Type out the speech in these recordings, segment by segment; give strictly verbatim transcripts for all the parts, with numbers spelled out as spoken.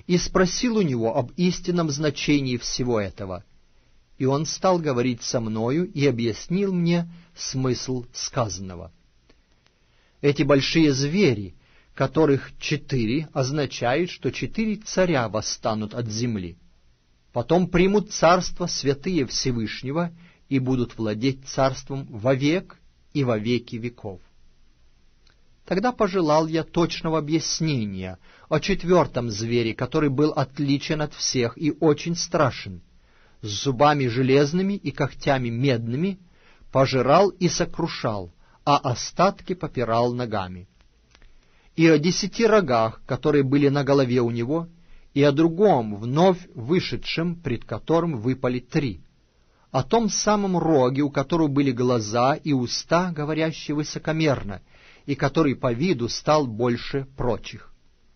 и спросил у него об истинном значении всего этого. И он стал говорить со мною и объяснил мне смысл сказанного. Эти большие звери, которых четыре, означают, что четыре царя восстанут от земли. Потом примут царство святые Всевышнего и будут владеть царством вовек и во веки веков. Тогда пожелал я точного объяснения о четвертом звере, который был отличен от всех и очень страшен, с зубами железными и когтями медными, пожирал и сокрушал, а остатки попирал ногами. И о десяти рогах, которые были на голове у него, и о другом, вновь вышедшем, пред которым выпали три, о том самом роге, у которого были глаза и уста, говорящие высокомерно, и который по виду стал больше прочих.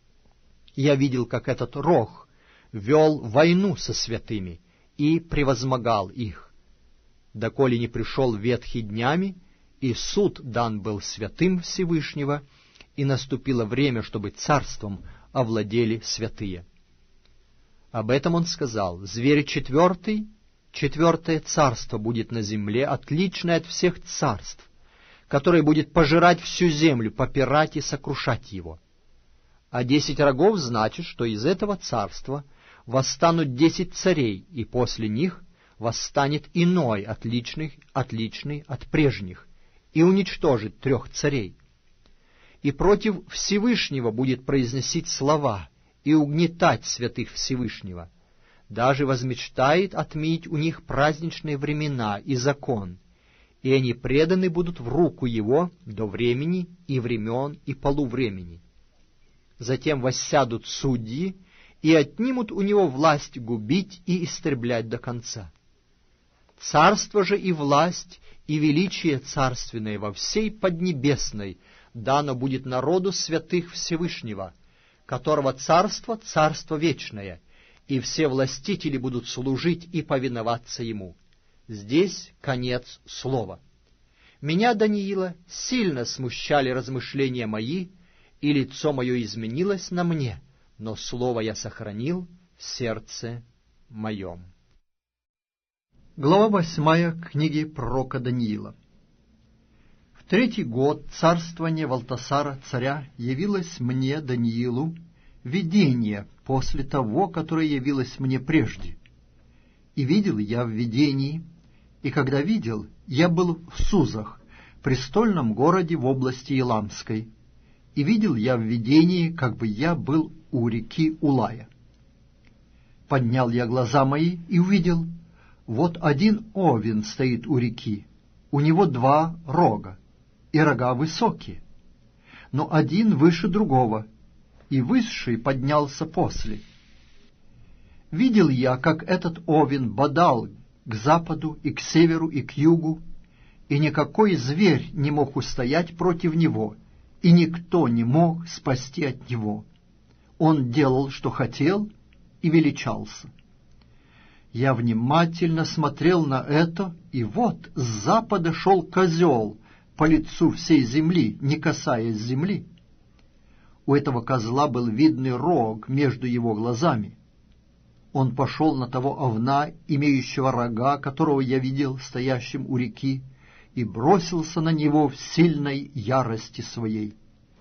Я видел, как этот рог вел войну со святыми и превозмогал их, доколе не пришел ветхий днями, и суд дан был святым Всевышнего, и наступило время, чтобы царством овладели святые. Об этом он сказал: «Зверь четвертый, четвертое царство будет на земле, отличное от всех царств, которое будет пожирать всю землю, попирать и сокрушать его. А десять рогов значит, что из этого царства восстанут десять царей, и после них восстанет иной, отличный, отличный от прежних, и уничтожит трех царей. И против Всевышнего будет произносить слова и угнетать святых Всевышнего, даже возмечтает отменить у них праздничные времена и закон, и они преданы будут в руку его до времени и времен и полувремени. Затем воссядут судьи и отнимут у него власть губить и истреблять до конца. Царство же и власть и величие царственное во всей Поднебесной дано будет народу святых Всевышнего, которого царство — царство вечное, и все властители будут служить и повиноваться ему». Здесь конец слова. Меня, Даниила, сильно смущали размышления мои, и лицо мое изменилось на мне, но слово я сохранил в сердце моем. Глава восьмая книги пророка Даниила. В третий год царствования Валтасара царя явилось мне, Даниилу, видение после того, которое явилось мне прежде. И видел я в видении, и когда видел, я был в Сузах, престольном городе в области Еламской, и видел я в видении, как бы я был у реки Улая. Поднял я глаза мои и увидел, вот один овен стоит у реки, у него два рога, и рога высокие, но один выше другого, и высший поднялся после. Видел я, как этот овен бодал к западу и к северу и к югу, и никакой зверь не мог устоять против него, и никто не мог спасти от него. Он делал, что хотел, и величался. Я внимательно смотрел на это, и вот с запада шел козел по лицу всей земли, не касаясь земли. У этого козла был видный рог между его глазами. Он пошел на того овна, имеющего рога, которого я видел стоящим у реки, и бросился на него в сильной ярости своей.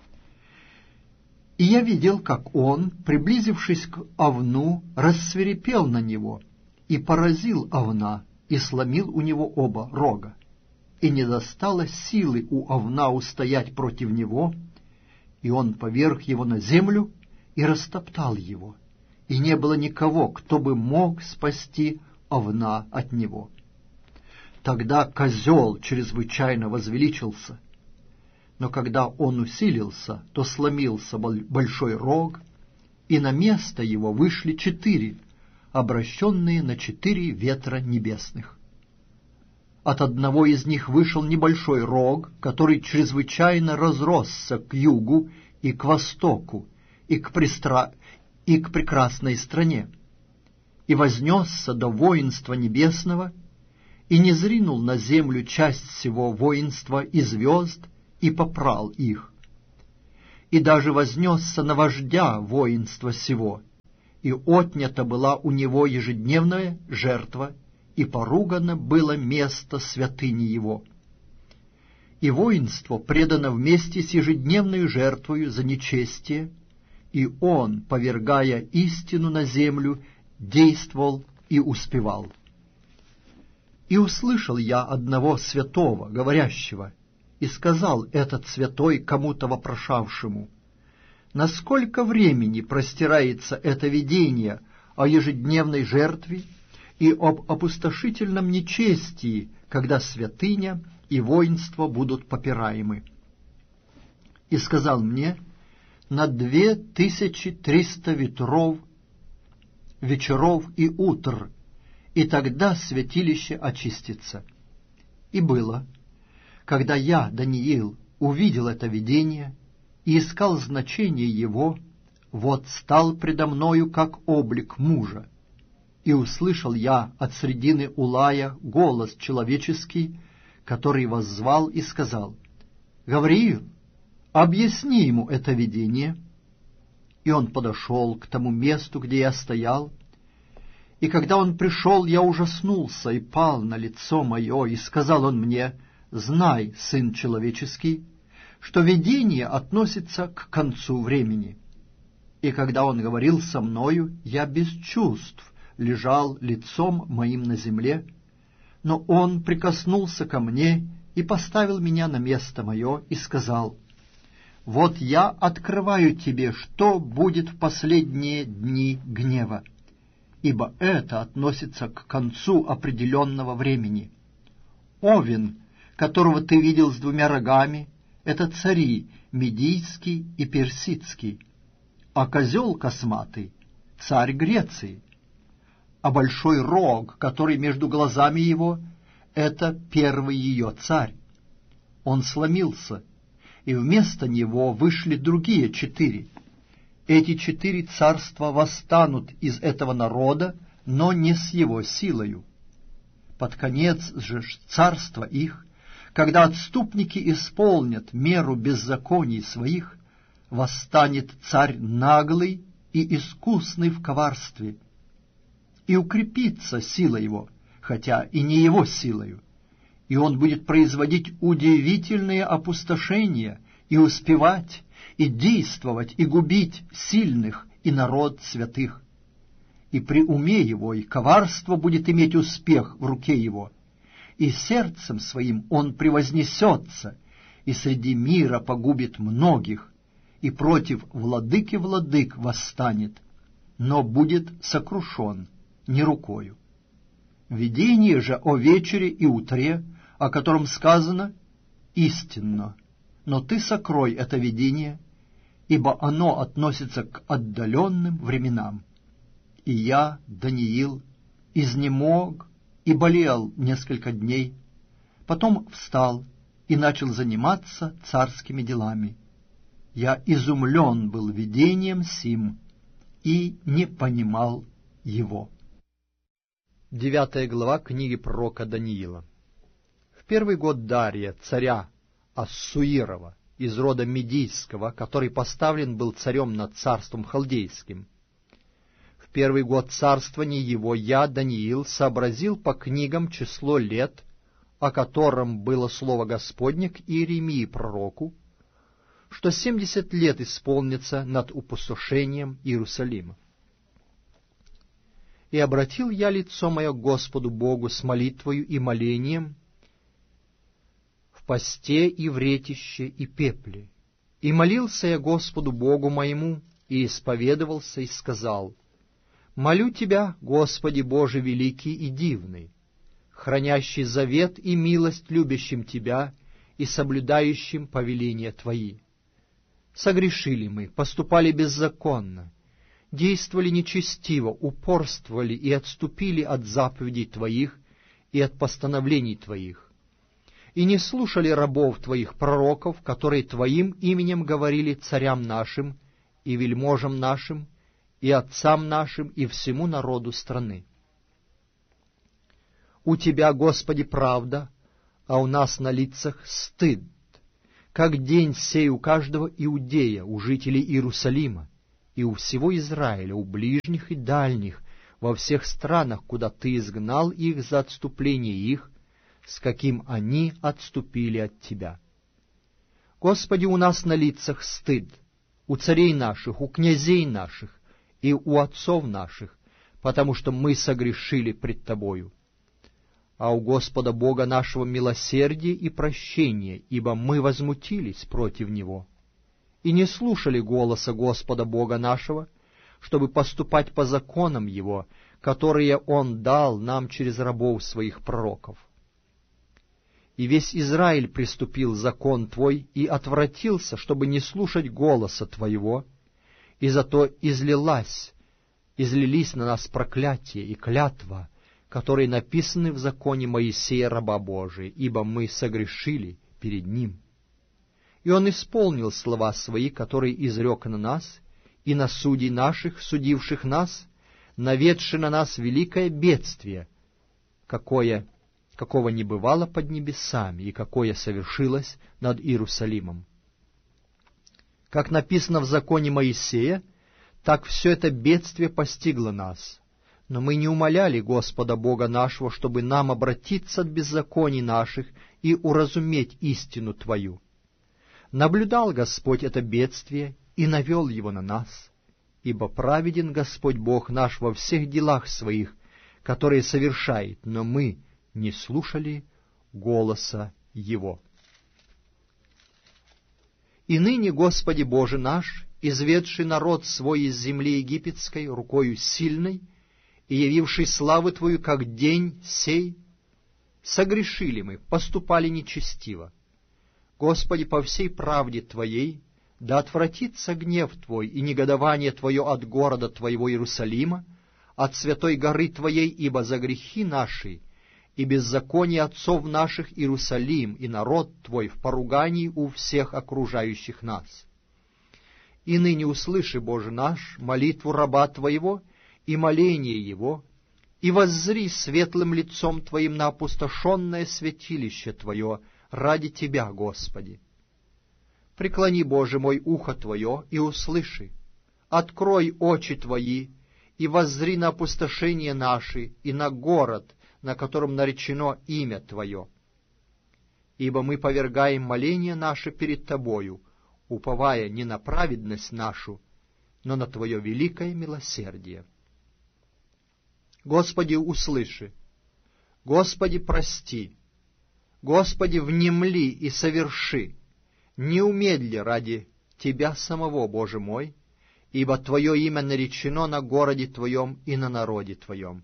И я видел, как он, приблизившись к овну, рассвирепел на него и поразил овна, и сломил у него оба рога. И не достало силы у овна устоять против него, и он поверг его на землю и растоптал его, и не было никого, кто бы мог спасти овна от него. Тогда козел чрезвычайно возвеличился, но когда он усилился, то сломился большой рог, и на место его вышли четыре, обращенные на четыре ветра небесных. От одного из них вышел небольшой рог, который чрезвычайно разросся к югу и к востоку, и к, пристра... и к прекрасной стране, и вознесся до воинства небесного, и не зринул на землю часть всего воинства и звезд, и попрал их. И даже вознесся на вождя воинства сего, и отнята была у него ежедневная жертва, и поругано было место святыни его. И воинство предано вместе с ежедневной жертвою за нечестие, и он, повергая истину на землю, действовал и успевал. И услышал я одного святого, говорящего, и сказал этот святой кому-то вопрошавшему: насколько времени простирается это видение о ежедневной жертве и об опустошительном нечестии, когда святыня и воинство будут попираемы? И сказал мне: на две тысячи триста ветров, вечеров и утр, и тогда святилище очистится. И было, когда я, Даниил, увидел это видение и искал значение его, вот стал предо мною как облик мужа, и услышал я от средины Улая голос человеческий, который воззвал и сказал: Гавриил, объясни ему это видение. И он подошел к тому месту, где я стоял, и когда он пришел, я ужаснулся и пал на лицо мое, и сказал он мне: знай, сын человеческий, что видение относится к концу времени. И когда он говорил со мною, я без чувств лежал лицом моим на земле, но он прикоснулся ко мне и поставил меня на место мое и сказал: вот я открываю тебе, что будет в последние дни гнева, ибо это относится к концу определенного времени. Овен, которого ты видел с двумя рогами, это цари Медийский и Персидский, а козел косматый — царь Греции, а большой рог, который между глазами его, это первый ее царь. Он сломился, и вместо него вышли другие четыре. Эти четыре царства восстанут из этого народа, но не с его силою. Под конец же царства их, когда отступники исполнят меру беззаконий своих, восстанет царь наглый и искусный в коварстве, и укрепится сила его, хотя и не его силою, и он будет производить удивительные опустошения, и успевать, и действовать, и губить сильных и народ святых. И при уме его и коварство будет иметь успех в руке его, и сердцем своим он превознесется, и среди мира погубит многих, и против владыки владык восстанет, но будет сокрушен не рукою. Видение же о вечере и утре, о котором сказано, истинно, но ты сокрой это видение, ибо оно относится к отдаленным временам. И я, Даниил, изнемог и болел несколько дней, потом встал и начал заниматься царскими делами. Я изумлен был видением сим и не понимал его. Девятая глава книги пророка Даниила. В первый год Дария, царя Ассуирова, из рода Медийского, который поставлен был царем над царством халдейским, в первый год царствования его я, Даниил, сообразил по книгам число лет, о котором было слово Господне к Иеремии пророку, что семьдесят лет исполнится над опустошением Иерусалима. И обратил я лицо мое к Господу Богу с молитвою и молением в посте и вретище и пепле. И молился я Господу Богу моему, и исповедовался, и сказал: «Молю Тебя, Господи Боже великий и дивный, хранящий завет и милость любящим Тебя и соблюдающим повеления Твои. Согрешили мы, поступали беззаконно, действовали нечестиво, упорствовали и отступили от заповедей Твоих и от постановлений Твоих, и не слушали рабов Твоих пророков, которые Твоим именем говорили царям нашим и вельможам нашим, и отцам нашим, и всему народу страны. У Тебя, Господи, правда, а у нас на лицах стыд, как день сей у каждого иудея, у жителей Иерусалима, и у всего Израиля, у ближних и дальних, во всех странах, куда Ты изгнал их за отступление их, с каким они отступили от Тебя. Господи, у нас на лицах стыд, у царей наших, у князей наших и у отцов наших, потому что мы согрешили пред Тобою. А у Господа Бога нашего милосердие и прощение, ибо мы возмутились против Него и не слушали голоса Господа Бога нашего, чтобы поступать по законам Его, которые Он дал нам через рабов Своих пророков. И весь Израиль приступил закон Твой и отвратился, чтобы не слушать голоса Твоего, и зато излилась, излились на нас проклятие и клятва, которые написаны в законе Моисея, раба Божия, ибо мы согрешили перед Ним. И Он исполнил слова Свои, которые изрек на нас, и на судей наших, судивших нас, наведши на нас великое бедствие, какое, какого не бывало под небесами, и какое совершилось над Иерусалимом. Как написано в законе Моисея, так все это бедствие постигло нас. Но мы не умоляли Господа Бога нашего, чтобы нам обратиться от беззаконий наших и уразуметь истину Твою. Наблюдал Господь это бедствие и навел его на нас, ибо праведен Господь Бог наш во всех делах Своих, которые совершает, но мы не слушали голоса Его. И ныне, Господи Боже наш, изведший народ свой из земли египетской рукою сильной и явивший славу Твою, как день сей, согрешили мы, поступали нечестиво. Господи, по всей правде Твоей, да отвратится гнев Твой и негодование Твое от города Твоего Иерусалима, от святой горы Твоей, ибо за грехи наши и беззаконие отцов наших Иерусалим и народ Твой в поругании у всех окружающих нас. И ныне услыши, Боже наш, молитву раба Твоего и моление его, и воззри светлым лицом Твоим на опустошенное святилище Твое ради Тебя, Господи. Преклони, Боже мой, ухо Твое и услыши, открой очи Твои и воззри на опустошение наши и на город, на котором наречено имя Твое. Ибо мы повергаем моление наше перед Тобою, уповая не на праведность нашу, но на Твое великое милосердие. Господи, услыши, Господи, прости, Господи, внемли и соверши, не умедли ради Тебя самого, Боже мой, ибо Твое имя наречено на городе Твоем и на народе Твоем.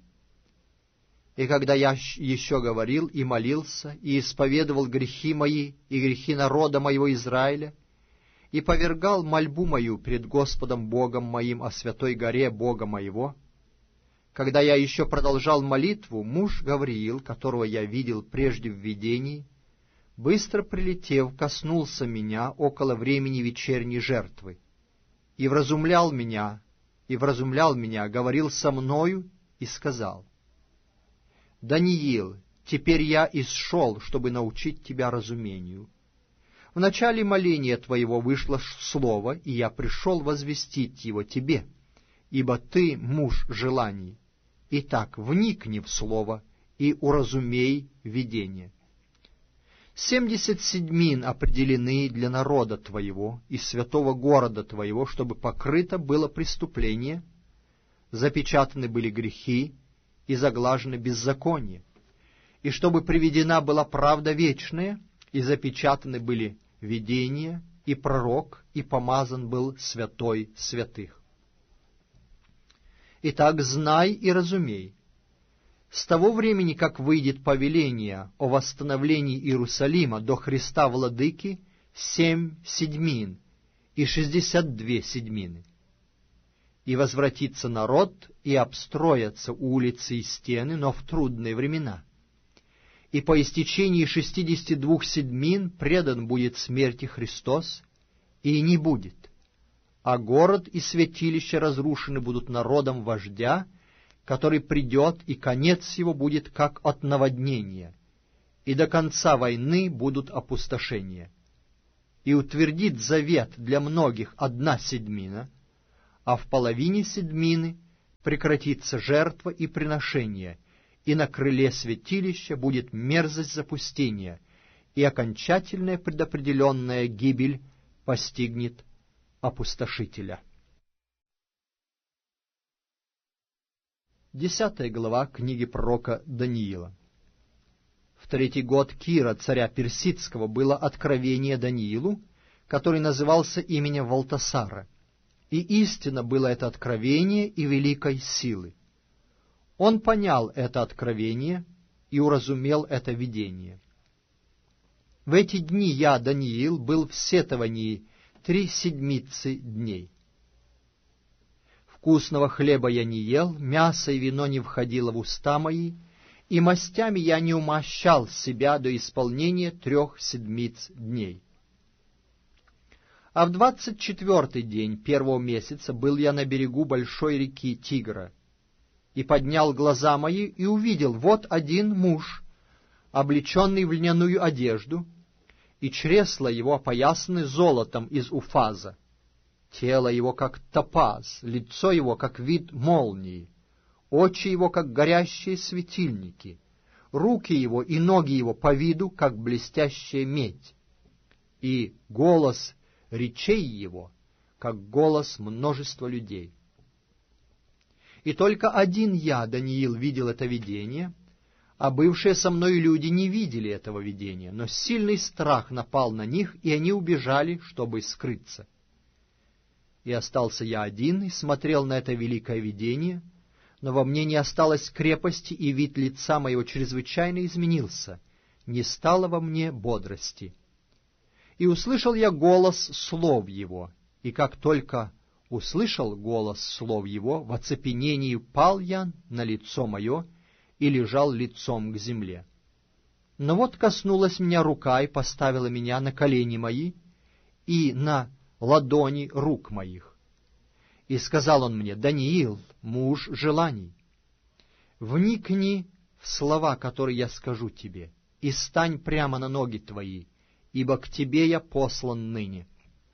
И когда я еще говорил и молился, и исповедовал грехи мои и грехи народа моего Израиля, и повергал мольбу мою пред Господом Богом моим о святой горе Бога моего, когда я еще продолжал молитву, муж Гавриил, которого я видел прежде в видении, быстро прилетев, коснулся меня около времени вечерней жертвы, и вразумлял меня, и вразумлял меня, говорил со мною и сказал: «Даниил, теперь я исшел, чтобы научить тебя разумению. В начале моления твоего вышло слово, и я пришел возвестить его тебе, ибо ты муж желаний. Итак, вникни в слово и уразумей видение. Семьдесят седьмин определены для народа твоего и святого города твоего, чтобы покрыто было преступление, запечатаны были грехи и заглажены беззаконие, и чтобы приведена была правда вечная, и запечатаны были видения, и пророк, и помазан был святой святых. Итак, знай и разумей, с того времени, как выйдет повеление о восстановлении Иерусалима до Христа Владыки, семь седьмин и шестьдесят две седьмины. И возвратится народ, и обстроятся улицы и стены, но в трудные времена. И по истечении шестидесяти двух седьмин предан будет смерти Христос, и не будет. А город и святилище разрушены будут народом вождя, который придет, и конец его будет как от наводнения, и до конца войны будут опустошения. И утвердит завет для многих одна седьмина, а в половине седьмины прекратится жертва и приношение, и на крыле святилища будет мерзость запустения, и окончательная предопределенная гибель постигнет опустошителя». Десятая глава книги пророка Даниила. В третий год Кира, царя Персидского, было откровение Даниилу, который назывался именем Валтасара, и истинно было это откровение и великой силы. Он понял это откровение и уразумел это видение. В эти дни я, Даниил, был в сетовании три седмицы дней. Вкусного хлеба я не ел, мясо и вино не входило в уста мои, и мастями я не умощал себя до исполнения трех седмиц дней. А в двадцать четвертый день первого месяца был я на берегу большой реки Тигра, и поднял глаза мои, и увидел, вот один муж, облеченный в льняную одежду, и чресла его опоясаны золотом из Уфаза, тело его как топаз, лицо его как вид молнии, очи его как горящие светильники, руки его и ноги его по виду как блестящая медь, и голос речей его как голос множества людей. И только один я, Даниил, видел это видение, а бывшие со мной люди не видели этого видения, но сильный страх напал на них, и они убежали, чтобы скрыться. И остался я один и смотрел на это великое видение, но во мне не осталось крепости, и вид лица моего чрезвычайно изменился, не стало во мне бодрости. И услышал я голос слов его, и как только услышал голос слов его, в оцепенении пал я на лицо мое и лежал лицом к земле. Но вот коснулась меня рука и поставила меня на колени мои и на ладони рук моих. И сказал он мне: «Даниил, муж желаний, вникни в слова, которые я скажу тебе, и стань прямо на ноги твои, ибо к тебе я послан ныне».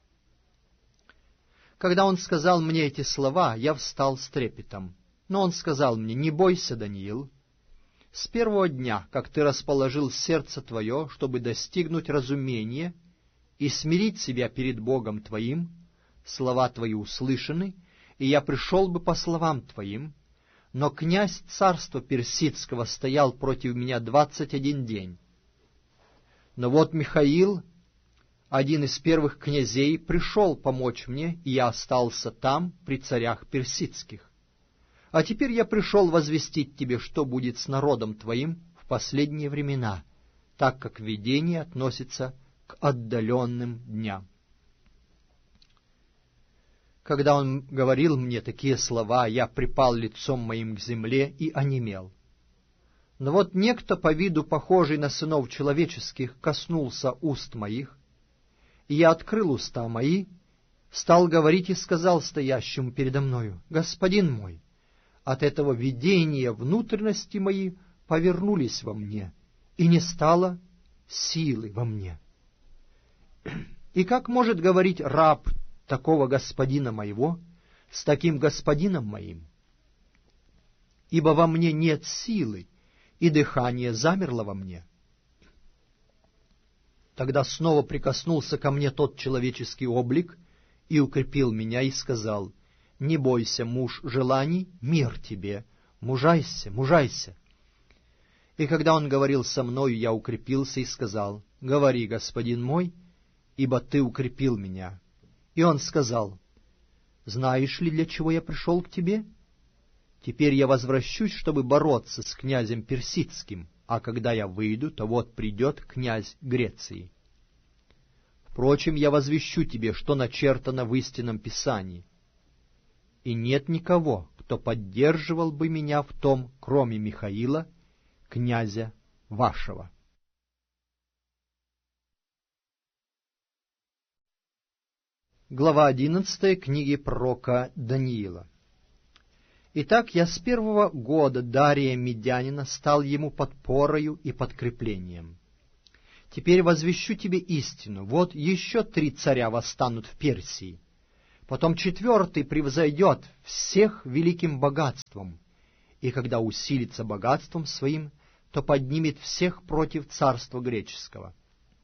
Когда он сказал мне эти слова, я встал с трепетом. Но он сказал мне: «Не бойся, Даниил, с первого дня, как ты расположил сердце твое, чтобы достигнуть разумения и смирить себя перед Богом твоим, слова твои услышаны, и я пришел бы по словам твоим, но князь царства Персидского стоял против меня двадцать один день. Но вот Михаил, один из первых князей, пришел помочь мне, и я остался там при царях персидских. А теперь я пришел возвестить тебе, что будет с народом твоим в последние времена, так как видение относится к отдаленным дням». Когда он говорил мне такие слова, я припал лицом моим к земле и онемел. Но вот некто, по виду похожий на сынов человеческих, коснулся уст моих, и я открыл уста мои, стал говорить и сказал стоящему передо мною: «Господин мой, от этого видения внутренности мои повернулись во мне, и не стало силы во мне. И как может говорить раб такого господина моего с таким господином моим? Ибо во мне нет силы, и дыхание замерло во мне». Тогда снова прикоснулся ко мне тот человеческий облик и укрепил меня, и сказал: «Не бойся, муж желаний, мир тебе, мужайся, мужайся». И когда он говорил со мною, я укрепился и сказал: «Говори, господин мой, ибо ты укрепил меня». И он сказал: «Знаешь ли, для чего я пришел к тебе? Теперь я возвращусь, чтобы бороться с князем Персидским, а когда я выйду, то вот придет князь Греции. Впрочем, я возвещу тебе, что начертано в истинном Писании, и нет никого, кто поддерживал бы меня в том, кроме Михаила, князя вашего». Глава одиннадцатая книги пророка Даниила. «Итак, я с первого года Дария Медянина стал ему подпорою и подкреплением. Теперь возвещу тебе истину. Вот еще три царя восстанут в Персии. Потом четвертый превзойдет всех великим богатством, и когда усилится богатством своим, то поднимет всех против царства греческого.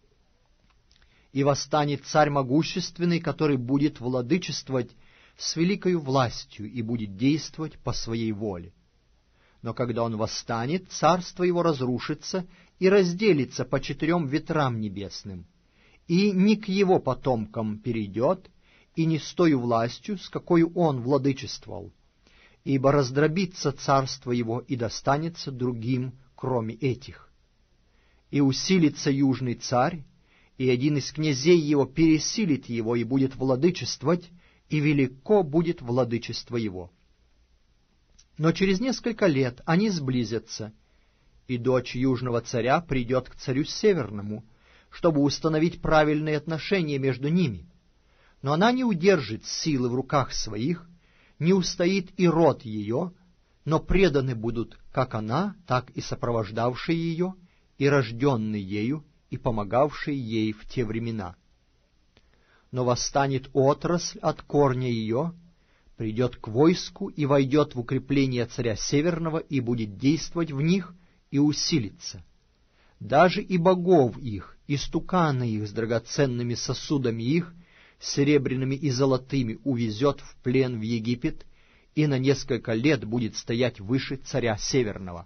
И восстанет царь могущественный, который будет владычествовать с великою властью и будет действовать по своей воле. Но когда он восстанет, царство его разрушится и разделится по четырем ветрам небесным, и не к его потомкам перейдет, и не с той властью, с какой он владычествовал, ибо раздробится царство его и достанется другим, кроме этих. И усилится южный царь, и один из князей его пересилит его и будет владычествовать, и велико будет владычество его. Но через несколько лет они сблизятся, и дочь южного царя придет к царю северному, чтобы установить правильные отношения между ними. Но она не удержит силы в руках своих, не устоит и род ее, но преданы будут как она, так и сопровождавшие ее, и рожденные ею, и помогавшие ей в те времена. Но восстанет отрасль от корня ее, придет к войску и войдет в укрепление царя Северного и будет действовать в них и усилиться. Даже и богов их, и стуканы их с драгоценными сосудами их, серебряными и золотыми, увезет в плен в Египет, и на несколько лет будет стоять выше царя Северного.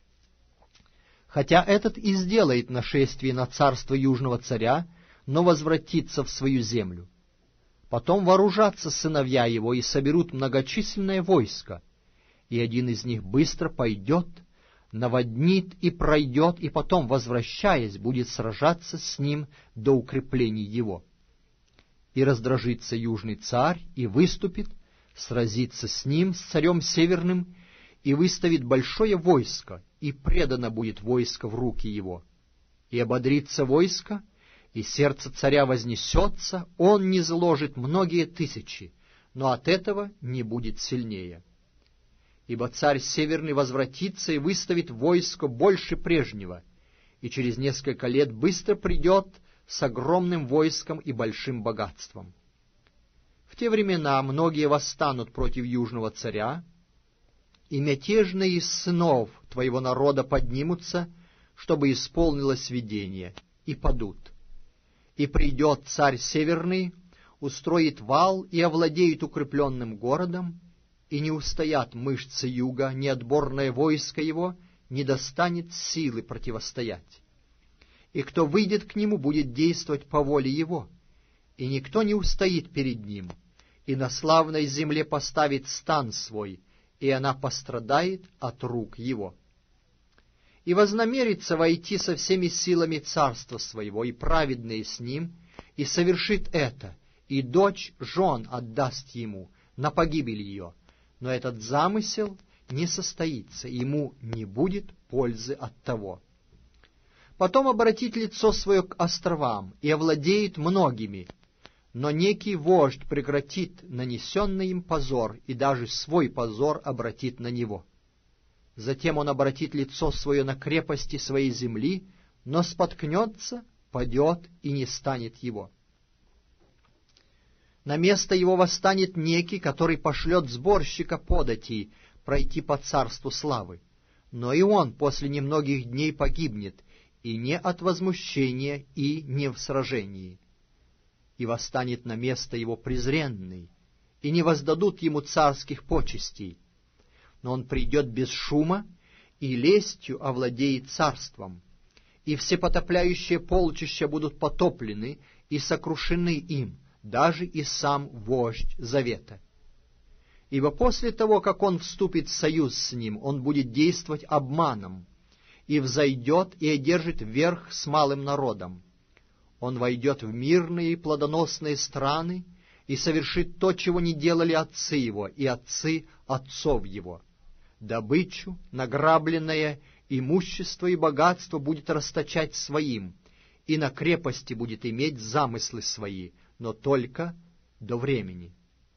Хотя этот и сделает нашествие на царство южного царя, но возвратится в свою землю. Потом вооружатся сыновья его и соберут многочисленное войско, и один из них быстро пойдет, наводнит и пройдет, и потом, возвращаясь, будет сражаться с ним до укреплений его. И раздражится южный царь, и выступит, сразится с ним, с царем северным, и выставит большое войско, и предано будет войско в руки его. И ободрится войско, и сердце царя вознесется, он низложит многие тысячи, но от этого не будет сильнее. Ибо царь северный возвратится и выставит войско больше прежнего, и через несколько лет быстро придет с огромным войском и большим богатством. В те времена многие восстанут против южного царя, и мятежные из сынов твоего народа поднимутся, чтобы исполнилось видение, и падут. И придет царь северный, устроит вал и овладеет укрепленным городом, и не устоят мышцы юга, ни отборное войско его не достанет силы противостоять. И кто выйдет к нему, будет действовать по воле его, и никто не устоит перед ним, и на славной земле поставит стан свой, и она пострадает от рук его. И вознамерится войти со всеми силами царства своего, и праведные с ним, и совершит это, и дочь жен отдаст ему на погибель ее. Но этот замысел не состоится, ему не будет пользы от того. Потом обратит лицо свое к островам и овладеет многими, но некий вождь прекратит нанесенный им позор и даже свой позор обратит на него. Затем он обратит лицо свое на крепости своей земли, но споткнется, падет и не станет его. На место его восстанет некий, который пошлет сборщика податей пройти по царству славы. Но и он после немногих дней погибнет, и не от возмущения, и не в сражении. И восстанет на место его презренный, и не воздадут ему царских почестей. Но он придет без шума, и лестью овладеет царством, и все потопляющие полчища будут потоплены и сокрушены им, даже и сам вождь завета. Ибо после того, как он вступит в союз с ним, он будет действовать обманом, и взойдет и одержит верх с малым народом. Он войдет в мирные и плодоносные страны и совершит то, чего не делали отцы его и отцы отцов его. Добычу, награбленное, имущество и богатство будет расточать своим, и на крепости будет иметь замыслы свои, но только до времени.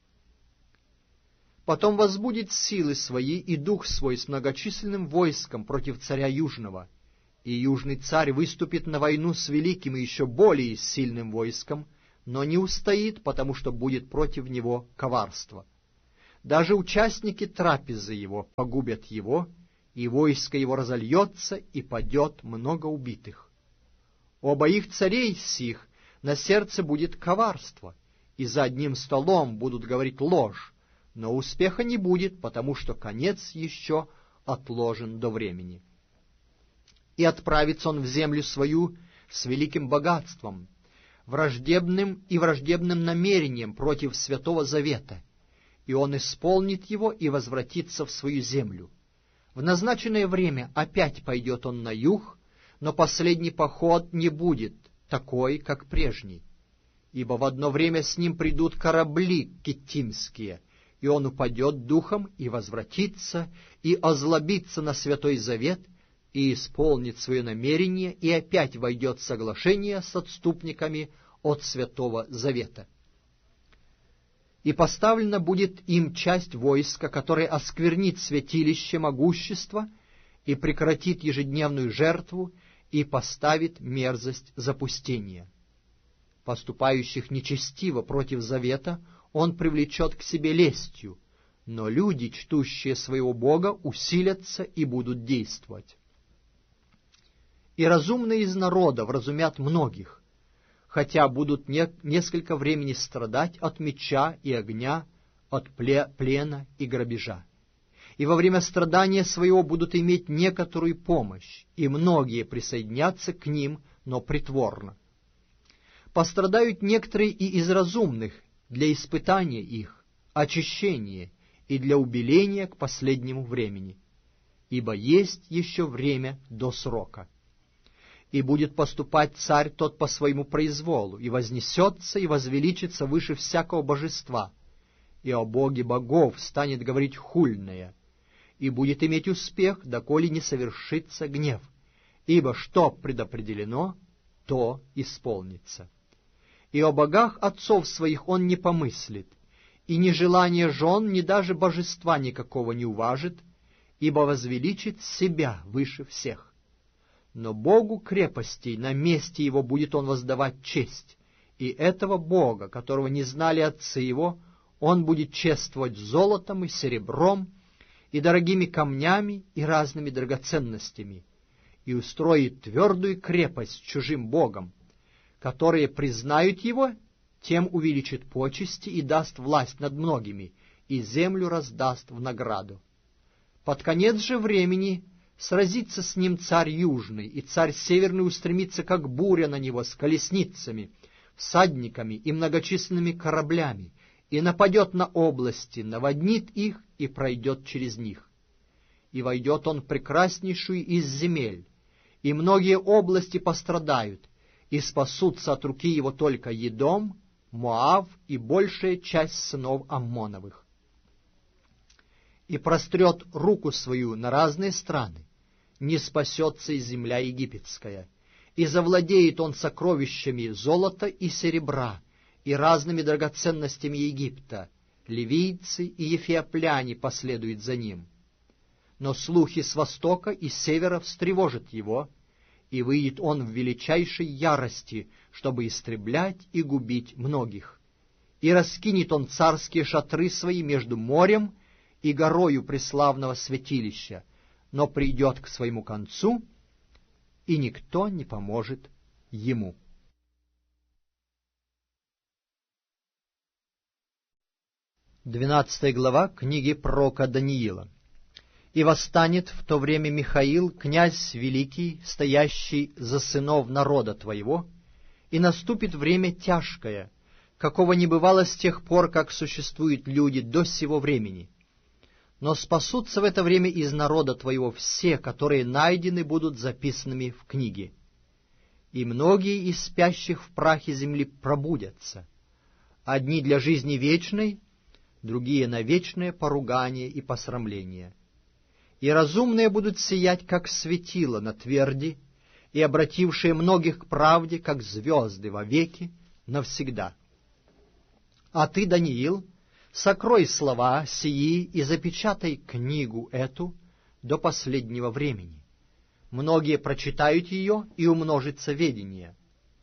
Потом возбудит силы свои и дух свой с многочисленным войском против царя Южного, и южный царь выступит на войну с великим и еще более сильным войском, но не устоит, потому что будет против него коварство. Даже участники трапезы его погубят его, и войско его разольется, и падет много убитых. Оба их царей сих на сердце будет коварство, и за одним столом будут говорить ложь, но успеха не будет, потому что конец еще отложен до времени. И отправится он в землю свою с великим богатством, враждебным и враждебным намерением против Святого Завета, и он исполнит его и возвратится в свою землю. В назначенное время опять пойдет он на юг, но последний поход не будет такой, как прежний, ибо в одно время с ним придут корабли киттимские, и он упадет духом и возвратится, и озлобится на Святой Завет, и исполнит свое намерение, и опять войдет в соглашение с отступниками от Святого Завета. И поставлена будет им часть войска, которая осквернит святилище могущества и прекратит ежедневную жертву и поставит мерзость запустения. Поступающих нечестиво против завета он привлечет к себе лестью, но люди, чтущие своего Бога, усилятся и будут действовать. И разумные из народа вразумят многих, хотя будут не, несколько времени страдать от меча и огня, от плена и грабежа. И во время страдания своего будут иметь некоторую помощь, и многие присоединятся к ним, но притворно. Пострадают некоторые и из разумных для испытания их, очищения и для убеления к последнему времени, ибо есть еще время до срока. И будет поступать царь тот по своему произволу, и вознесется и возвеличится выше всякого божества, и о Боге богов станет говорить хульное, и будет иметь успех, доколе не совершится гнев, ибо что предопределено, то исполнится. И о богах отцов своих он не помыслит, и ни желание жен, ни даже божества никакого не уважит, ибо возвеличит себя выше всех. Но Богу крепостей на месте его будет он воздавать честь, и этого Бога, которого не знали отцы его, он будет чествовать золотом и серебром, и дорогими камнями, и разными драгоценностями, и устроит твердую крепость чужим богам, которые признают его, тем увеличит почести и даст власть над многими, и землю раздаст в награду. Под конец же времени сразится с ним царь южный, и царь северный устремится, как буря на него, с колесницами, всадниками и многочисленными кораблями, и нападет на области, наводнит их и пройдет через них. И войдет он в прекраснейшую из земель, и многие области пострадают, и спасутся от руки его только Едом, Моав и большая часть сынов Аммоновых. И прострет руку свою на разные страны, не спасется и земля египетская, и завладеет он сокровищами золота и серебра, и разными драгоценностями Египта, ливийцы и ефиопляне последуют за ним. Но слухи с востока и севера встревожат его, и выйдет он в величайшей ярости, чтобы истреблять и губить многих. И раскинет он царские шатры свои между морем и горою преславного святилища, но придет к своему концу, и никто не поможет ему. Двенадцатая глава книги пророка Даниила. «И восстанет в то время Михаил, князь великий, стоящий за сынов народа твоего, и наступит время тяжкое, какого не бывало с тех пор, как существуют люди до сего времени. Но спасутся в это время из народа твоего все, которые найдены будут записанными в книге. И многие из спящих в прахе земли пробудятся, одни для жизни вечной, другие на вечное поругание и посрамление. И разумные будут сиять, как светило на тверди, и обратившие многих к правде, как звезды вовеки, навсегда. А ты, Даниил, сокрой слова сии и запечатай книгу эту до последнего времени. Многие прочитают ее, и умножится ведение.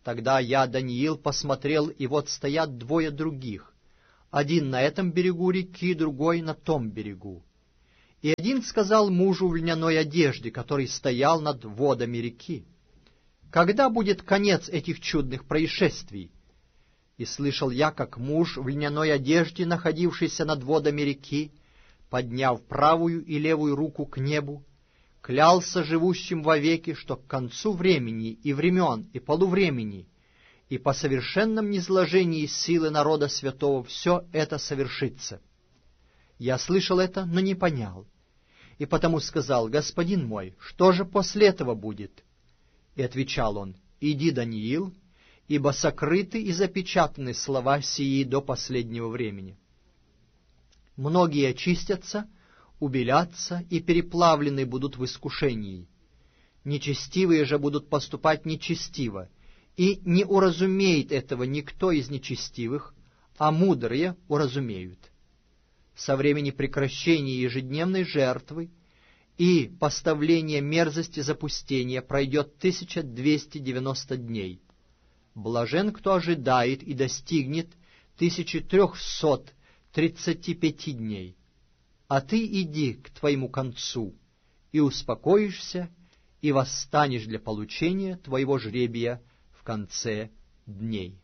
Тогда я, Даниил, посмотрел, и вот стоят двое других, один на этом берегу реки, другой на том берегу. И один сказал мужу в льняной одежде, который стоял над водами реки: «Когда будет конец этих чудных происшествий?» И слышал я, как муж в льняной одежде, находившийся над водами реки, подняв правую и левую руку к небу, клялся живущим вовеки, что к концу времени и времен и полувремени и по совершенном низложении силы народа святого все это совершится. Я слышал это, но не понял, и потому сказал: «Господин мой, что же после этого будет?» И отвечал он: «Иди, Даниил, ибо сокрыты и запечатаны слова сии до последнего времени. Многие очистятся, убелятся и переплавлены будут в искушении. Нечестивые же будут поступать нечестиво, и не уразумеет этого никто из нечестивых, а мудрые уразумеют. Со времени прекращения ежедневной жертвы и поставления мерзости запустения пройдет тысяча двести девяносто дней. Блажен, кто ожидает и достигнет тысячи трехсот тридцати пяти дней. А ты иди к твоему концу, и успокоишься, и восстанешь для получения твоего жребия в конце дней».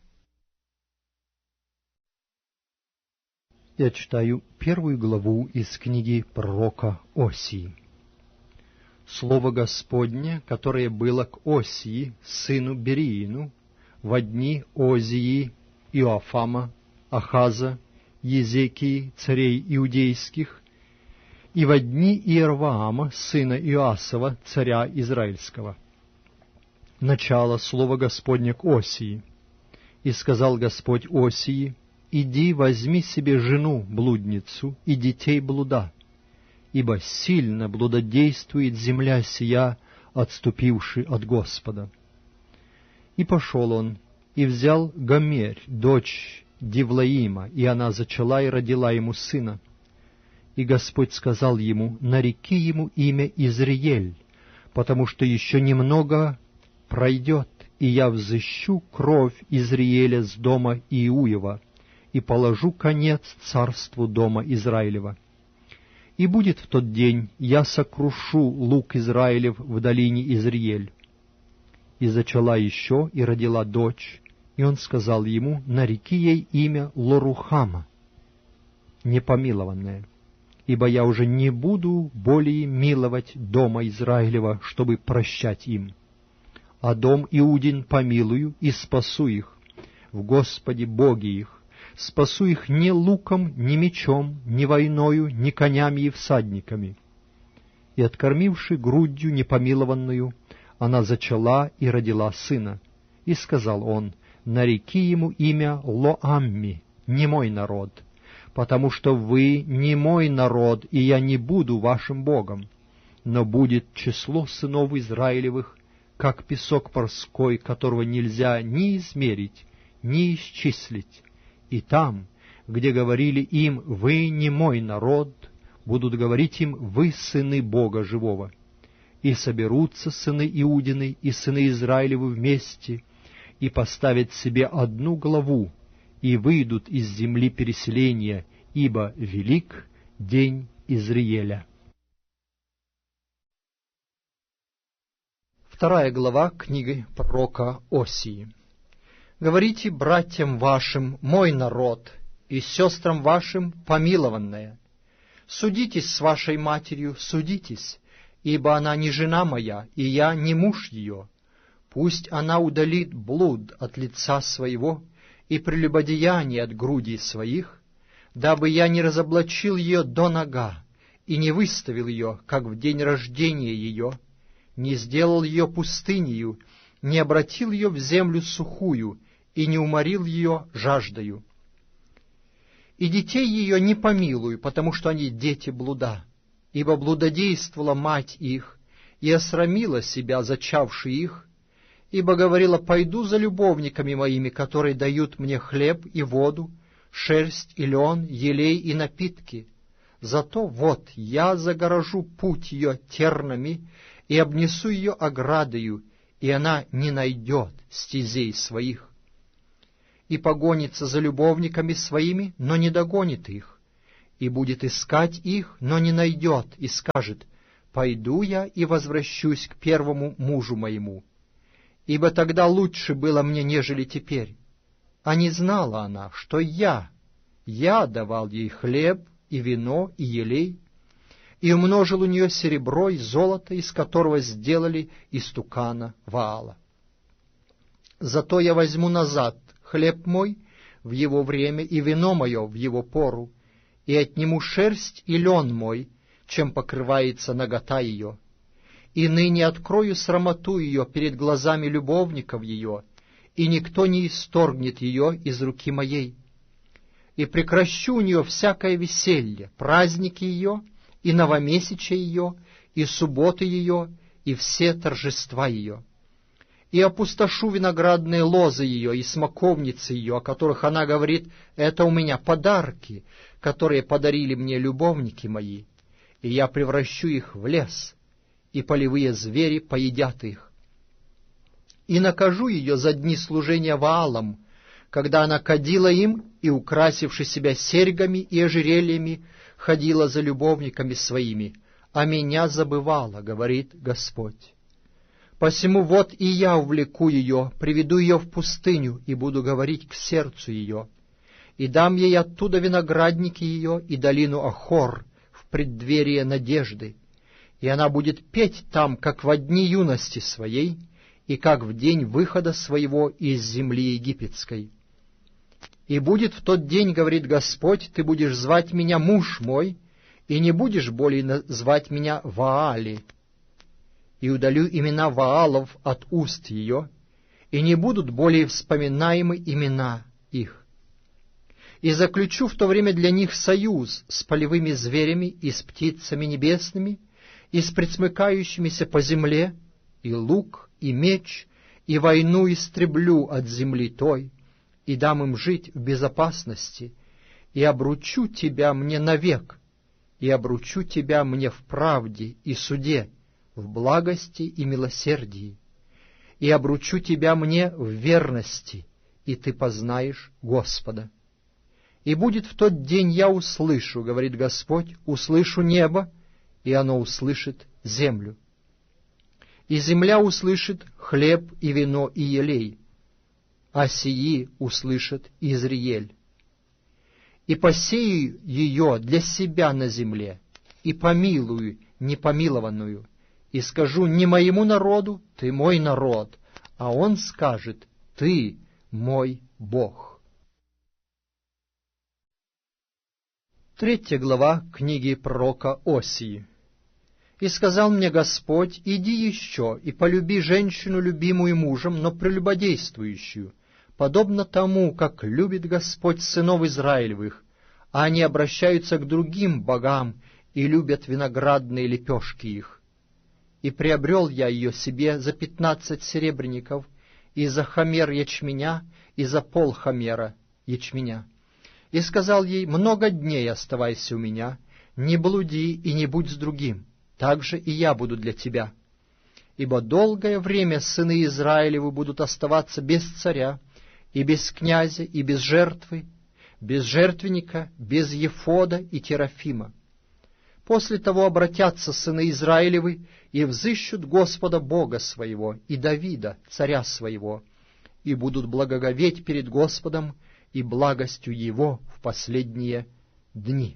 Я читаю первую главу из книги пророка Осии. Слово Господне, которое было к Осии, сыну Бериину, во дни Озии, Иоафама, Ахаза, Езекии, царей иудейских, и во дни Иерваама, сына Иоасова, царя израильского. Начало слова Господня к Осии. «И сказал Господь Осии: иди, возьми себе жену, блудницу, и детей блуда, ибо сильно блудодействует земля сия, отступивши от Господа». И пошел он, и взял Гомерь, дочь Дивлаима, и она зачала и родила ему сына. И Господь сказал ему: нареки ему имя Изриель, потому что еще немного пройдет, и я взыщу кровь Изриеля с дома Иуева, и положу конец царству дома Израилева. И будет в тот день, я сокрушу лук Израилев в долине Изриель. И зачала еще, и родила дочь, и он сказал ему: нареки ей имя Лорухама, непомилованная, ибо я уже не буду более миловать дома Израилева, чтобы прощать им. А дом Иудин помилую и спасу их в Господе Боге их, спасу их ни луком, ни мечом, ни войною, ни конями и всадниками. И, откормивши грудью непомилованную, она зачала и родила сына. И сказал он: нареки ему имя Лоамми, не мой народ, потому что вы не мой народ, и я не буду вашим Богом. Но будет число сынов Израилевых, как песок морской, которого нельзя ни измерить, ни исчислить. И там, где говорили им: вы не мой народ, будут говорить им: вы сыны Бога живого. И соберутся сыны Иудины и сыны Израилевы вместе, и поставят себе одну главу, и выйдут из земли переселения, ибо велик день Изриеля. Вторая глава книги пророка Осии. «Говорите братьям вашим: мой народ, и сестрам вашим: помилованная. Судитесь с вашей матерью, судитесь, ибо она не жена моя, и я не муж ее. Пусть она удалит блуд от лица своего и прелюбодеяние от груди своих, дабы я не разоблачил ее до нога и не выставил ее, как в день рождения ее, не сделал ее пустынею, не обратил ее в землю сухую и не уморил ее жаждою. И детей ее не помилую, потому что они дети блуда, ибо блудодействовала мать их и осрамила себя, зачавши их, ибо говорила: пойду за любовниками моими, которые дают мне хлеб и воду, шерсть и лен, елей и напитки. Зато вот я загорожу путь ее тернами и обнесу ее оградою, и она не найдет стезей своих, и погонится за любовниками своими, но не догонит их, и будет искать их, но не найдет, и скажет: «Пойду я и возвращусь к первому мужу моему, ибо тогда лучше было мне, нежели теперь». А не знала она, что я, я давал ей хлеб и вино и елей, и умножил у нее серебро и золото, из которого сделали истукана Ваала. Зато я возьму назад хлеб мой в его время и вино мое в его пору, и отниму шерсть и лен мой, чем покрывается нагота ее, и ныне открою срамоту ее перед глазами любовников ее, и никто не исторгнет ее из руки моей. И прекращу у нее всякое веселье, праздники ее, и новомесячие ее, и субботы ее, и все торжества ее. И опустошу виноградные лозы ее и смоковницы ее, о которых она говорит: «Это у меня подарки, которые подарили мне любовники мои, и я превращу их в лес, и полевые звери поедят их». И накажу ее за дни служения Ваалам, когда она кадила им и, украсивши себя серьгами и ожерельями, ходила за любовниками своими, а меня забывала, говорит Господь. Посему вот и я увлеку ее, приведу ее в пустыню и буду говорить к сердцу ее, и дам ей оттуда виноградники ее и долину Ахор в преддверие надежды, и она будет петь там, как во дни юности своей, и как в день выхода своего из земли египетской. И будет в тот день, говорит Господь, ты будешь звать меня муж мой, и не будешь более звать меня Ваали. И удалю имена Ваалов от уст ее, и не будут более вспоминаемы имена их. И заключу в то время для них союз с полевыми зверями и с птицами небесными, и с пресмыкающимися по земле, и лук, и меч, и войну истреблю от земли той, и дам им жить в безопасности, и обручу тебя мне навек, и обручу тебя мне в правде и суде, в благости и милосердии, и обручу тебя мне в верности, и ты познаешь Господа. И будет в тот день я услышу, говорит Господь, услышу небо, и оно услышит землю. И земля услышит хлеб и вино и елей, а сии услышит Изриель. И посею ее для себя на земле, и помилую непомилованную, и скажу не моему народу: ты мой народ, а он скажет: ты мой Бог. Третья глава книги пророка Осии. «И сказал мне Господь: иди еще, и полюби женщину, любимую мужем, но прелюбодействующую, подобно тому, как любит Господь сынов Израилевых, а они обращаются к другим богам и любят виноградные лепешки их. И приобрел я ее себе за пятнадцать серебряников, и за хомер ячменя, и за пол хомера ячменя. И сказал ей: много дней оставайся у меня, не блуди и не будь с другим, так же и я буду для тебя. Ибо долгое время сыны Израилевы будут оставаться без царя, и без князя, и без жертвы, без жертвенника, без ефода и терафима. После того обратятся сыны Израилевы и взыщут Господа Бога своего и Давида, царя своего, и будут благоговеть перед Господом и благостью Его в последние дни».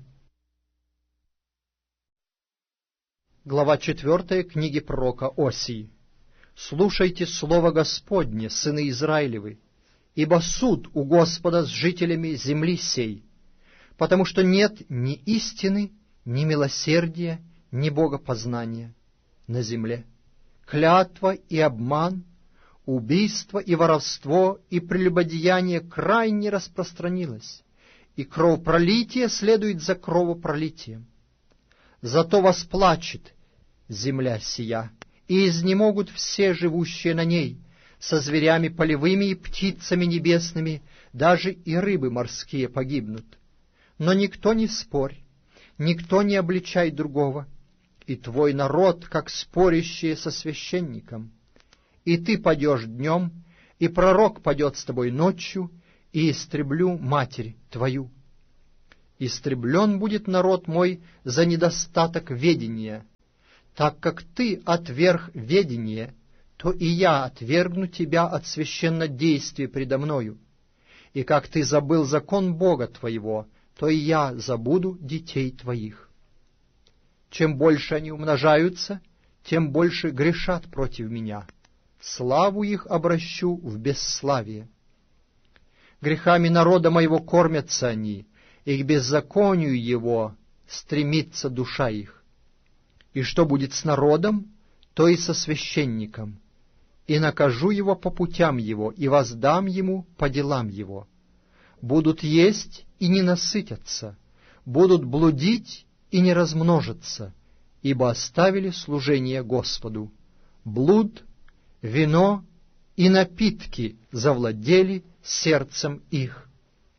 Глава четвертая книги пророка Осии. «Слушайте слово Господне, сыны Израилевы, ибо суд у Господа с жителями земли сей, потому что нет ни истины, ни милосердия, ни богопознания на земле. Клятва и обман, убийство и воровство и прелюбодеяние крайне распространилось, и кровопролитие следует за кровопролитием. Зато восплачет земля сия, и изнемогут все живущие на ней, со зверями полевыми и птицами небесными, даже и рыбы морские погибнут. Но никто не спорь, никто не обличай другого, и твой народ, как спорящие со священником. и ты падешь днем, и пророк падет с тобой ночью, и истреблю матерь твою. Истреблен будет народ мой за недостаток ведения. Так как ты отверг ведение, то и я отвергну тебя от священнодействия предо мною. И как ты забыл закон Бога твоего, то и я забуду детей твоих. Чем больше они умножаются, тем больше грешат против меня. Славу их обращу в бесславие. Грехами народа моего кормятся они, и к беззаконию его стремится душа их. И что будет с народом, то и со священником. И накажу его по путям его, и воздам ему по делам его. Будут есть и не насытятся, будут блудить и не размножатся, ибо оставили служение Господу. Блуд, вино и напитки завладели сердцем их.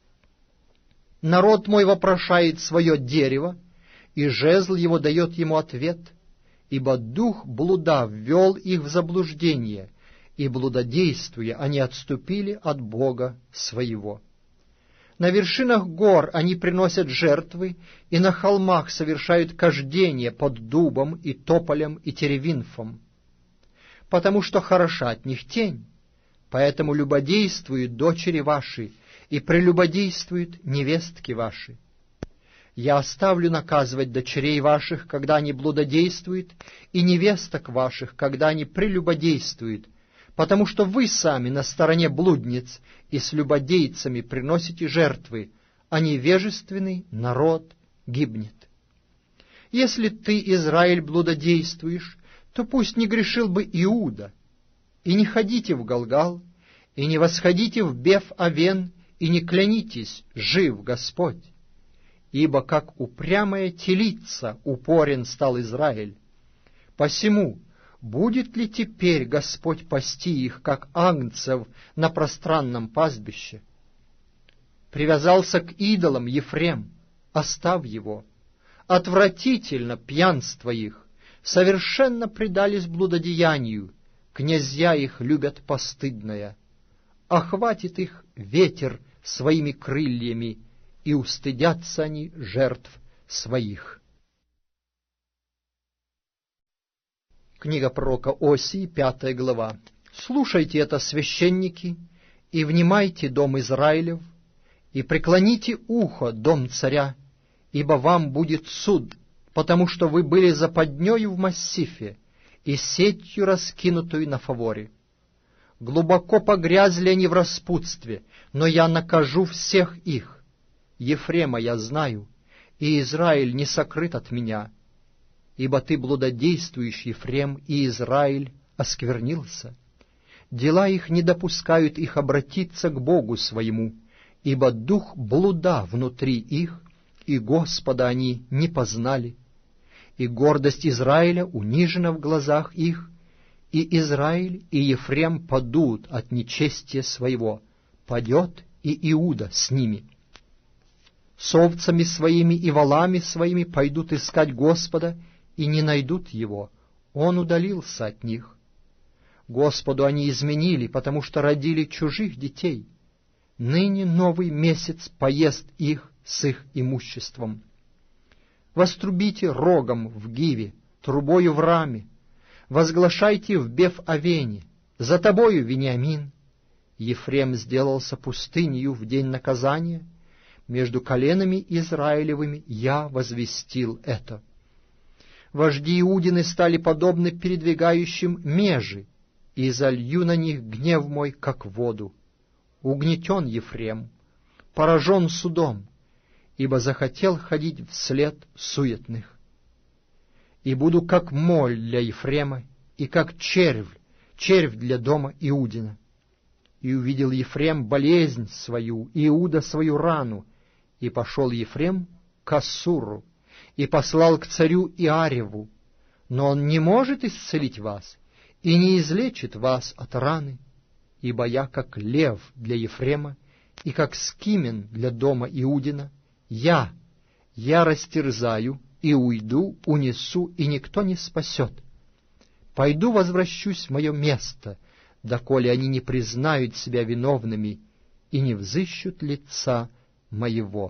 Народ мой вопрошает свое дерево, и жезл его дает ему ответ, ибо дух блуда ввел их в заблуждение, и, блудодействуя, они отступили от Бога своего. На вершинах гор они приносят жертвы, и на холмах совершают кождение под дубом и тополем и теревинфом. Потому что хороша от них тень, поэтому любодействуют дочери ваши, и прелюбодействуют невестки ваши. Я оставлю наказывать дочерей ваших, когда они блудодействуют, и невесток ваших, когда они прелюбодействуют, потому что вы сами на стороне блудниц и с любодейцами приносите жертвы, а невежественный народ гибнет. Если ты, Израиль, блудодействуешь, то пусть не грешил бы Иуда, и не ходите в Галгал, и не восходите в Беф-Авен, и не клянитесь, жив Господь. Ибо как упрямая телица упорен стал Израиль. Посему будет ли теперь Господь пасти их, как агнцев на пространном пастбище? Привязался к идолам Ефрем, оставь его. Отвратительно пьянство их, совершенно предались блудодеянию, князья их любят постыдное. Охватит их ветер своими крыльями, и устыдятся они жертв своих. Книга пророка Осии, пятая глава. «Слушайте это, священники, и внимайте, дом Израилев, и преклоните ухо, дом царя, ибо вам будет суд, потому что вы были западнёю в массифе и сетью раскинутую на фаворе. Глубоко погрязли они в распутстве, но я накажу всех их. Ефрема я знаю, и Израиль не сокрыт от меня. Ибо ты блудодействуешь, Ефрем, и Израиль осквернился. Дела их не допускают их обратиться к Богу своему, ибо дух блуда внутри их, и Господа они не познали. И гордость Израиля унижена в глазах их, и Израиль и Ефрем падут от нечестия своего, падет и Иуда с ними. С овцами своими и волами своими пойдут искать Господа, и не найдут Его, Он удалился от них. Господу они изменили, потому что родили чужих детей. Ныне новый месяц поест их с их имуществом. Вострубите рогом в Гиве, трубою в Раме, возглашайте в Беф-Авене, за тобою, Вениамин. Ефрем сделался пустынью в день наказания, между коленами Израилевыми я возвестил это. Вожди Иудины стали подобны передвигающим межи, и залью на них гнев мой, как воду. Угнетен Ефрем, поражен судом, ибо захотел ходить вслед суетных. И буду как моль для Ефрема, и как червь, червь для дома Иудина. И увидел Ефрем болезнь свою, Иуда свою рану, и пошел Ефрем к Ассуру, и послал к царю Иареву, но он не может исцелить вас, и не излечит вас от раны, ибо я как лев для Ефрема, и как скимен для дома Иудина, я, я растерзаю, и уйду, унесу, и никто не спасет. Пойду возвращусь в мое место, доколе они не признают себя виновными и не взыщут лица моего».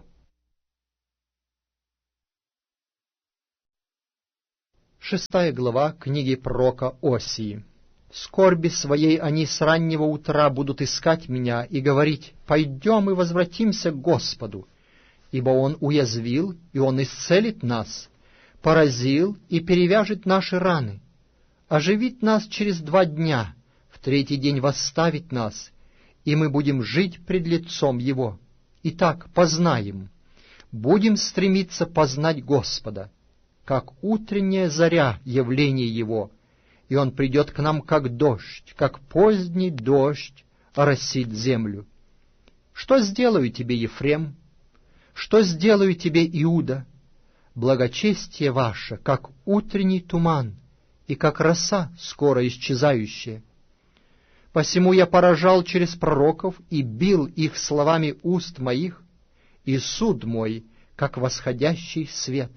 Шестая глава книги пророка Осии. «В скорби своей они с раннего утра будут искать меня и говорить: пойдем и возвратимся к Господу, ибо Он уязвил, и Он исцелит нас, поразил и перевяжет наши раны, оживит нас через два дня, в третий день восставит нас, и мы будем жить пред лицом Его. Итак, познаем, будем стремиться познать Господа, как утренняя заря явление Его, и Он придет к нам, как дождь, как поздний дождь оросит землю. Что сделаю тебе, Ефрем? Что сделаю тебе, Иуда? Благочестие ваше, как утренний туман, и как роса, скоро исчезающая. Посему я поражал через пророков и бил их словами уст моих, и суд мой, как восходящий свет.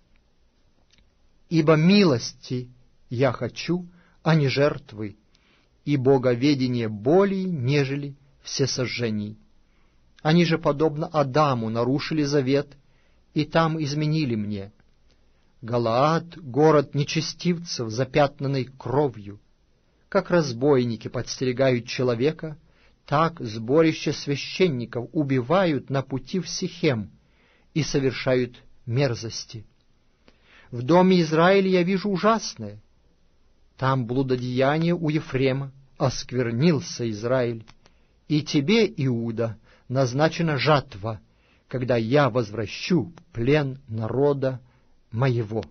Ибо милости я хочу, а не жертвы, и боговедение более, нежели всесожжений. Они же, подобно Адаму, нарушили завет, и там изменили мне. Галаад — город нечестивцев, запятнанный кровью. Как разбойники подстерегают человека, так сборище священников убивают на пути в Сихем и совершают мерзости. В доме Израиля я вижу ужасное. Там блудодеяние у Ефрема, осквернился Израиль. И тебе, Иуда, назначена жатва, когда я возвращу плен народа моего».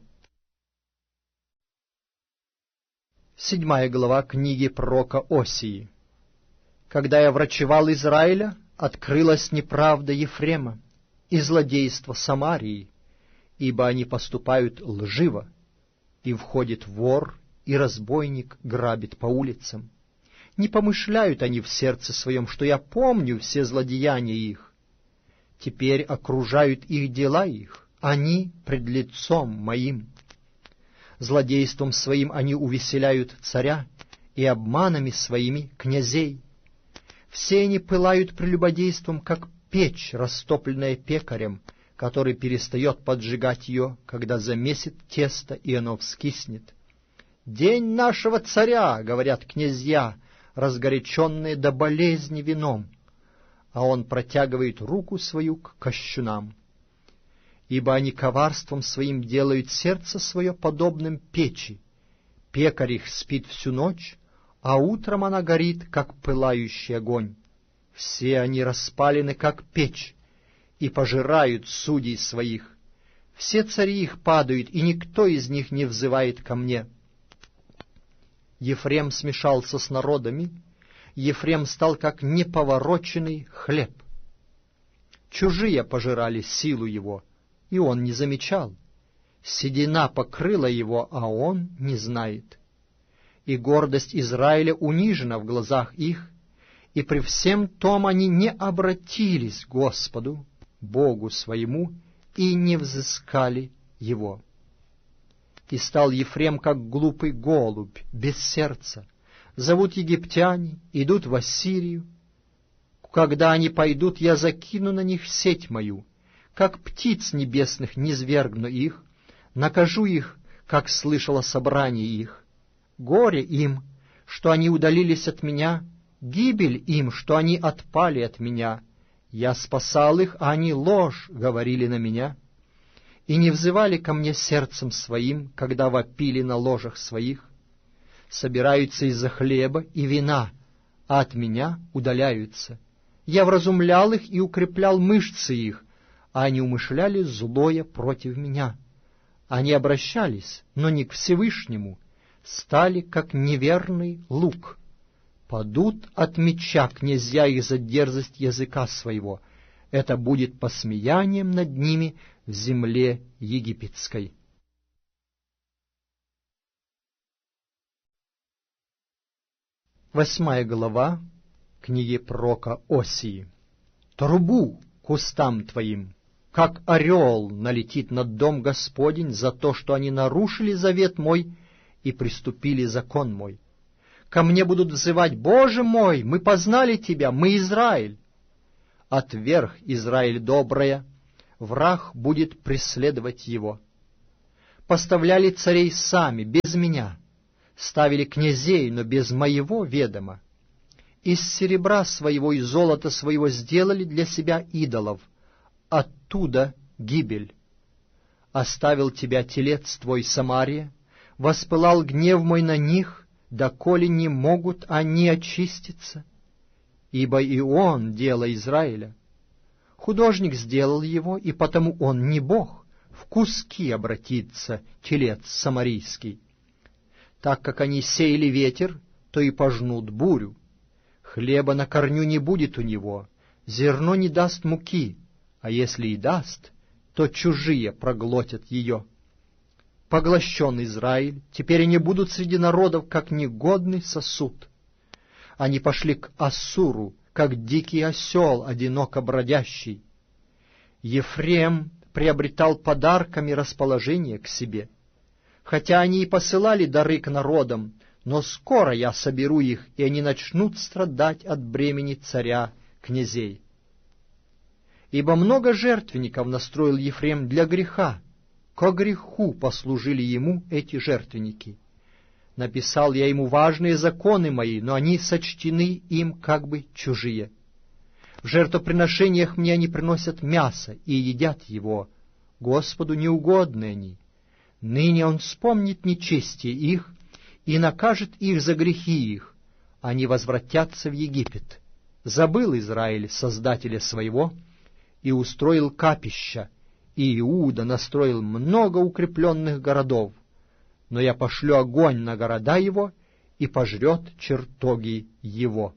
Седьмая глава книги пророка Осии. «Когда я врачевал Израиля, открылась неправда Ефрема и злодейство Самарии, ибо они поступают лживо, и входит вор, и разбойник грабит по улицам. Не помышляют они в сердце своем, что я помню все злодеяния их. Теперь окружают их дела их, они пред лицом моим. Злодейством своим они увеселяют царя, и обманами своими князей. Все они пылают прелюбодейством, как печь, растопленная пекарем, который перестает поджигать ее, когда замесит тесто, и оно вскиснет. «День нашего царя!» — говорят князья, разгоряченные до болезни вином, а он протягивает руку свою к кощунам. Ибо они коварством своим делают сердце свое подобным печи. Пекарь их спит всю ночь, а утром она горит, как пылающий огонь. Все они распалены, как печь, и пожирают судей своих. Все цари их падают, и никто из них не взывает ко мне. Ефрем смешался с народами, Ефрем стал как неповороченный хлеб. Чужие пожирали силу его, и он не замечал. Седина покрыла его, а он не знает. И гордость Израиля унижена в глазах их, и при всем том они не обратились к Господу, Богу своему, и не взыскали его. И стал Ефрем, как глупый голубь, без сердца. Зовут египтяне, идут в Ассирию. Когда они пойдут, я закину на них сеть мою, как птиц небесных низвергну их, накажу их, как слышало собрание их. Горе им, что они удалились от меня, гибель им, что они отпали от меня. Я спасал их, а они ложь говорили на меня, и не взывали ко мне сердцем своим, когда вопили на ложах своих. Собираются из-за хлеба и вина, а от меня удаляются. Я вразумлял их и укреплял мышцы их, а они умышляли злое против меня. Они обращались, но не к Всевышнему, стали, как неверный лук. Падут от меча князья их за дерзость языка своего. Это будет посмеянием над ними в земле египетской. Восьмая глава книги пророка Осии. «Трубу кустам твоим, как орел налетит над дом Господень за то, что они нарушили завет мой и приступили закон мой. Ко мне будут взывать: Боже мой, мы познали Тебя, мы Израиль. Отверг Израиль доброе, враг будет преследовать его. Поставляли царей сами, без меня, ставили князей, но без моего ведома. Из серебра своего и золота своего сделали для себя идолов, оттуда гибель. Оставил тебя телец твой, Самария, воспылал гнев мой на них, доколе не могут они очиститься. Ибо и он — дело Израиля. Художник сделал его, и потому он не Бог, в куски обратится телец самарийский. Так как они сеяли ветер, то и пожнут бурю. Хлеба на корню не будет у него, зерно не даст муки, а если и даст, то чужие проглотят ее. Поглощен Израиль, теперь они будут среди народов, как негодный сосуд. Они пошли к Ассуру, как дикий осел, одиноко бродящий. Ефрем приобретал подарками расположение к себе. Хотя они и посылали дары к народам, но скоро я соберу их, и они начнут страдать от бремени царя князей. Ибо много жертвенников настроил Ефрем для греха, ко греху послужили ему эти жертвенники. Написал я ему важные законы мои, но они сочтены им как бы чужие. В жертвоприношениях мне они приносят мясо и едят его. Господу неугодны они. Ныне он вспомнит нечестие их и накажет их за грехи их. Они возвратятся в Египет. Забыл Израиль Создателя своего и устроил капища, и Иуда настроил много укрепленных городов. Но я пошлю огонь на города его и пожрет чертоги его.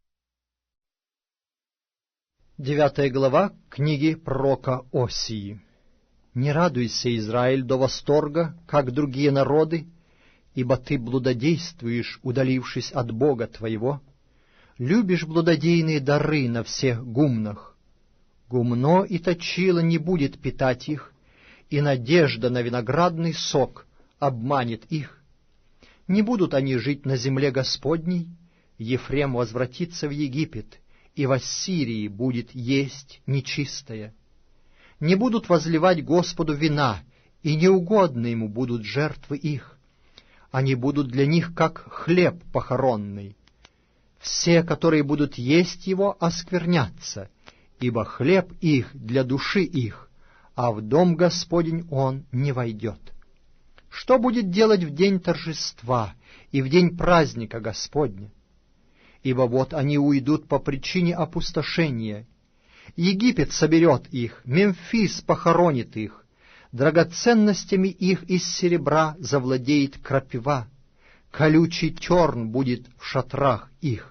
Девятая глава книги пророка Осии. Не радуйся, Израиль, до восторга, как другие народы, ибо ты блудодействуешь, удалившись от Бога твоего, любишь блудодейные дары на всех гумнах. Гумно и точило не будет питать их, и надежда на виноградный сок обманет их. Не будут они жить на земле Господней, Ефрем возвратится в Египет, и в Ассирии будет есть нечистое. Не будут возливать Господу вина, и неугодны ему будут жертвы их. Они будут для них, как хлеб похоронный. Все, которые будут есть его, осквернятся, ибо хлеб их для души их, а в дом Господень он не войдет. Что будет делать в день торжества и в день праздника Господня? Ибо вот они уйдут по причине опустошения. Египет соберет их, Мемфис похоронит их, драгоценностями их из серебра завладеет крапива, колючий терн будет в шатрах их.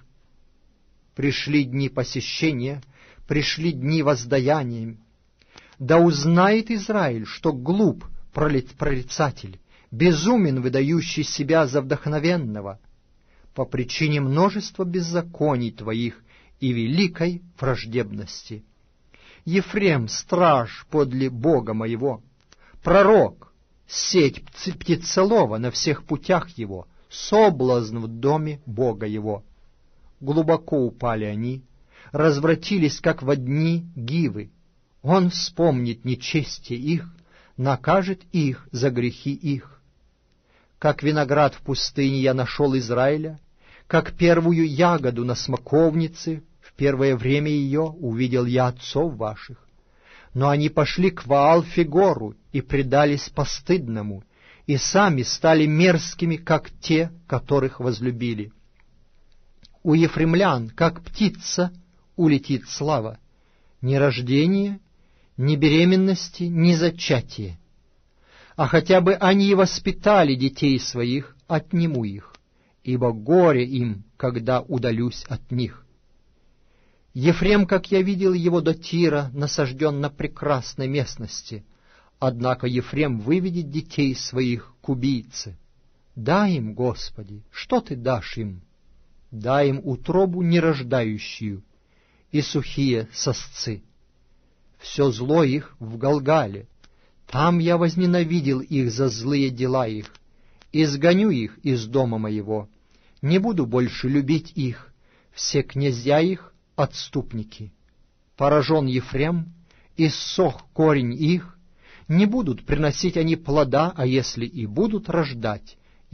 Пришли дни посещения, пришли дни воздаяния. Да узнает Израиль, что глуп прорицатель, безумен, выдающий себя за вдохновенного, по причине множества беззаконий твоих и великой враждебности. Ефрем — страж подле Бога моего, пророк, сеть птицелова на всех путях его, соблазн в доме Бога его. Глубоко упали они, развратились, как во дни Гивы. Он вспомнит нечестие их, накажет их за грехи их. Как виноград в пустыне я нашел Израиля, как первую ягоду на смоковнице, в первое время ее увидел я отцов ваших. Но они пошли к Ваал-Фегору и предались постыдному, и сами стали мерзкими, как те, которых возлюбили. У ефремлян, как птица, улетит слава, ни рождения, ни беременности, ни зачатия. А хотя бы они и воспитали детей своих, отниму их, ибо горе им, когда удалюсь от них. Ефрем, как я видел его до Тира, насажден на прекрасной местности, однако Ефрем выведет детей своих к убийце. Дай им, Господи, что Ты дашь им? Дай им утробу нерождающую и сухие сосцы. Все зло их в Галгале, там я возненавидел их за злые дела их, изгоню их из дома моего, не буду больше любить их, все князья их — отступники. Поражен Ефрем, иссох корень их, не будут приносить они плода, а если и будут рождать,